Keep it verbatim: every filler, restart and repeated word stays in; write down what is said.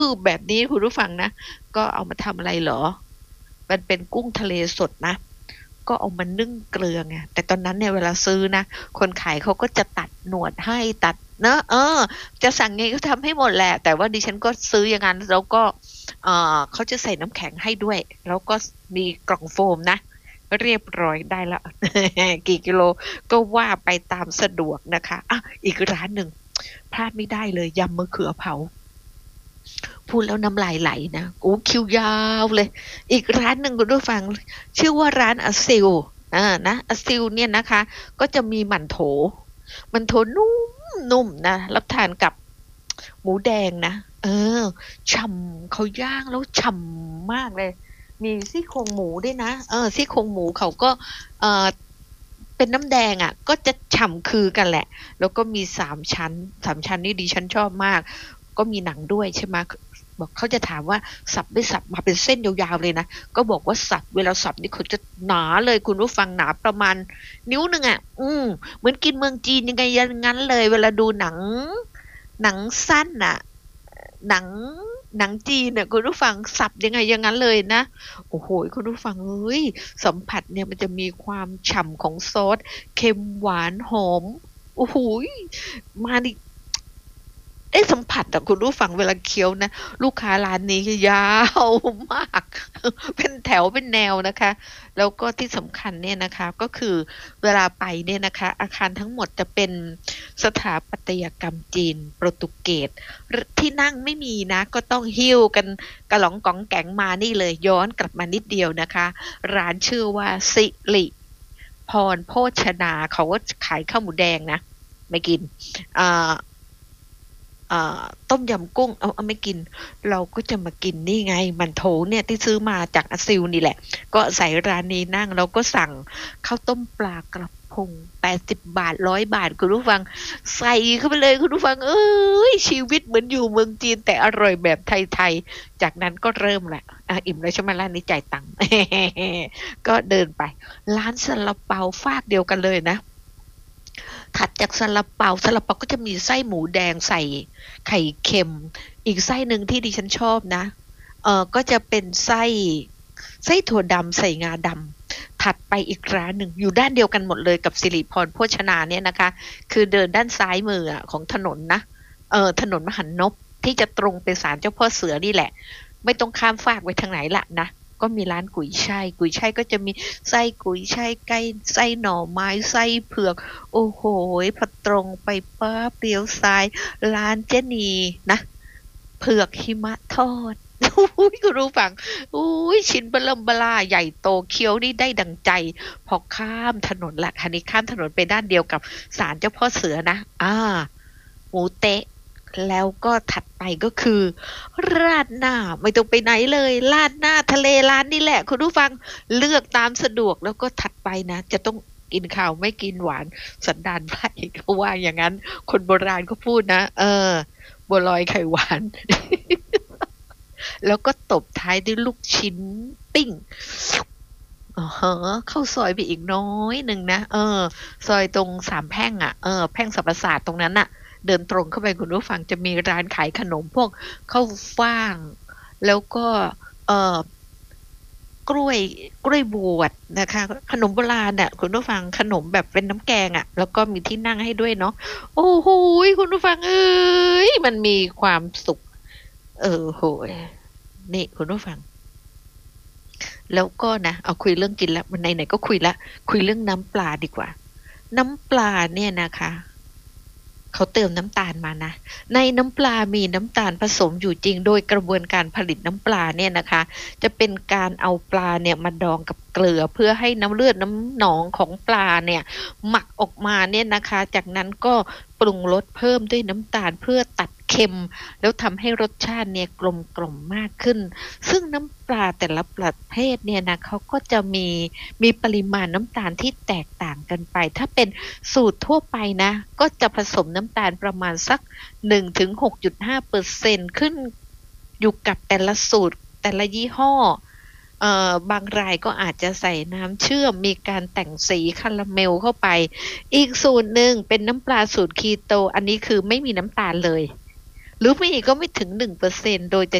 คือแบบนี้คุณผู้ฟังนะก็เอามาทำอะไรเหรอมันเป็นกุ้งทะเลสดนะก็เอามานึ่งเกลือไงแต่ตอนนั้นเนี่ยเวลาซื้อนะคนขายเขาก็จะตัดหนวดให้ตัดเนอะเออจะสั่งไงก็ทำให้หมดแหละแต่ว่าดิฉันก็ซื้ออย่างนั้นแล้วก็เออเขาจะใส่น้ำแข็งให้ด้วยแล้วก็มีกล่องโฟมนะเรียบร้อยได้ละ กี่กิโลก็ว่าไปตามสะดวกนะคะอ่ะอีกร้านหนึ่งพลาดไม่ได้เลยยำมะเขือเผา พูดแล้วน้ำลายไหลนะโอ้คิวยาวเลยอีกร้านหนึ่งคุณผู้ฟังชื่อว่าร้านอาซิลอ่านะอาซิลเนี่ยนะคะก็จะมีหมั่นโถหมั่นโถนุ่มนุ่มนะรับทานกับหมูแดงนะเออฉ่ำเขาย่างแล้วฉ่ำมากเลยมีซี่โครงหมูด้วยนะเออซี่โครงหมูเขาก็เออเป็นน้ำแดงอ่ะก็จะฉ่ำคือกันแหละแล้วก็มีสามชั้นสามชั้นนี่ดิฉันชอบมาก ก็มีหนังด้วยใช่ไหมบอกเขาจะถามว่าสับไม่สับมาเป็นเส้นยาวๆเลยนะก็บอกว่าสับเวลาสับนี่เขาจะหนาเลยคุณผู้ฟังหนาประมาณนิ้วหนึ่งอ่ะอืมเหมือนกินเมืองจีนยังไงอย่างนั้นเลยเวลาดูหนังหนังสั้นอ่ะหนังหนังจีนเนี่ยคุณผู้ฟังสับยังไงอย่างนั้นเลยนะโอ้โหคุณผู้ฟังเอ้ยสัมผัสเนี่ยมันจะมีความฉ่ำของซอสเค็มหวานหอมโอ้โหมาดิ ได้สัมผัสอะคุณผู้ฟังเวลาเคี้ยวนะลูกค้าร้านนี้ยาวมากเป็นแถวเป็นแนวนะคะแล้วก็ที่สำคัญเนี่ยนะคะก็คือเวลาไปเนี่ยนะคะอาคารทั้งหมดจะเป็นสถาปัตยกรรมจีนโปรตุเกสที่นั่งไม่มีนะก็ต้องหิ้วกันกระหลองกองแกงมานี่เลยย้อนกลับมานิดเดียวนะคะร้านชื่อว่าสิริพรโภชนาเขาก็ขายข้าวหมูแดงนะไม่กินอ่า อ่าต้มยำกุ้งเอาเอาไม่กินเราก็จะมากินนี่ไงมันโถเนี่ยที่ซื้อมาจากอาซิลนี่แหละก็ใส่ร้านนี้นั่งแล้วก็สั่งข้าวต้มปลากระพงแปดสิบบาทร้อยบาทคุณผู้ฟังใส่เข้าไปเลยคุณผู้ฟังเอ้ยชีวิตเหมือนอยู่เมืองจีนแต่อร่อยแบบไทยๆจากนั้นก็เริ่มแหละอ่ะอิ่มแล้วใช่ไหมร้านนี้จ่ายตังค์ ก็เดินไปร้านซาลาเปาฟากเดียวกันเลยนะ ถัดจากซาลาเปาซาลาเปาก็จะมีไส้หมูแดงใส่ไข่เค็มอีกไส้หนึ่งที่ดิฉันชอบนะเออก็จะเป็นไส้ไส้ถั่วดำใส่งาดำถัดไปอีกร้านหนึ่งอยู่ด้านเดียวกันหมดเลยกับสิริพรโภชนาเนี่ยนะคะคือเดินด้านซ้ายมือของถนนนะเออถนนมหันนบที่จะตรงไปศาลเจ้าพ่อเสือนี่แหละไม่ต้องข้ามฟากไปทางไหนละนะก็มีร้านกุยช่ายกุยช่ายก็จะมีไส้กุยช่ายไก่ไส้หน่อไม้ไส้เผือก โอ้โหพอตรงไปปั๊บเลี้ยวซ้ายร้านเจนีนะเผือกหิมะทอดอุ้ยคุณรู้ฟังอุ้ยชิ้นเบลมเบลาใหญ่โตเคี้ยวนี่ได้ดังใจพอข้ามถนนละคันนี้ข้ามถนนไปด้านเดียวกับศาลเจ้าพ่อเสือนะอ่าหมูเต๊ะแล้วก็ถัดไปก็คือราดหน้าไม่ต้องไปไหนเลยราดหน้าทะเลร้านนี่แหละคุณผู้ฟังเลือกตามสะดวกแล้วก็ถัดไปนะจะต้อง กินข้าวไม่กินหวานสันดานไพร่เขาว่าอย่างนั้นคนโบราณก็พูดนะเออบัวลอยไข่หวานแล้วก็ตบท้ายด้วยลูกชิ้นปิ้งอ๋อฮะเข้าซอยไปอีกน้อยหนึ่งนะเออซอยตรงสามแพร่งอ่ะเออแพร่งสรรพศาสตร์ตรงนั้นอ่ะเดินตรงเข้าไปคุณผู้ฟังจะมีร้านขายขนมพวกข้าวฟ่างแล้วก็เออ กล้วยกล้วยบวชนะคะขนมโบราณน่ะคุณผู้ฟังขนมแบบเป็นน้ำแกงอ่ะแล้วก็มีที่นั่งให้ด้วยเนาะโอ้โหคุณผู้ฟังเอ้ยมันมีความสุขเออโหยนี่คุณผู้ฟังแล้วก็นะเอาคุยเรื่องกินแล้ววันไหนๆก็คุยละคุยเรื่องน้ำปลาดีกว่าน้ำปลาเนี่ยนะคะ เขาเติมน้ำตาลมานะในน้ำปลามีน้ำตาลผสมอยู่จริงโดยกระบวนการผลิตน้ำปลาเนี่ยนะคะจะเป็นการเอาปลาเนี่ยมาดองกับเกลือเพื่อให้น้ำเลือดน้ำหนองของปลาเนี่ยหมักออกมาเนี่ยนะคะจากนั้นก็ปรุงรสเพิ่มด้วยน้ำตาลเพื่อตัดเค็มแล้วทำให้รสชาติเนี่ยกลมกล่อมมากขึ้นซึ่งน้ำปลาแต่ละประเภทเนี่ยนะเขาก็จะมีมีปริมาณน้ำตาลที่แตกต่างกันไปถ้าเป็น สูตรทั่วไปนะก็จะผสมน้ำตาลประมาณสักหนึ่งถึงหกจุดห้าเปอร์เซ็นต์ขึ้นอยู่กับแต่ละสูตรแต่ละยี่ห้อเอ่อบางรายก็อาจจะใส่น้ำเชื่อมมีการแต่งสีคาราเมลเข้าไปอีกสูตรหนึ่งเป็นน้ำปลาสูตรคีโตอันนี้คือไม่มีน้ำตาลเลยหรือไม่ก็ไม่ถึงหนึ่งเปอร์เซ็นต์โดยจะ